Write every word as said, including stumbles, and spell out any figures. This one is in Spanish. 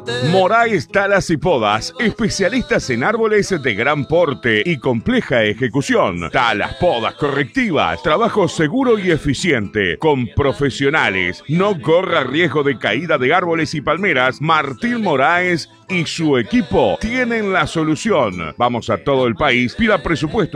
Moraes Talas y Podas, especialistas en árboles de gran porte y compleja ejecución. Talas, podas correctivas, trabajo seguro y eficiente, con profesionales. No corra riesgo de caída de árboles y palmeras. Martín Moraes y su equipo tienen la solución. Vamos a todo el país, pida presupuesto